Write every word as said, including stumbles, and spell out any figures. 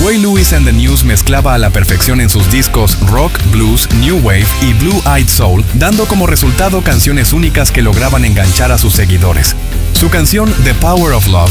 Huey Lewis and the News mezclaba a la perfección en sus discos rock, blues, new wave y blue-eyed soul, dando como resultado canciones únicas que lograban enganchar a sus seguidores. Su canción The Power of Love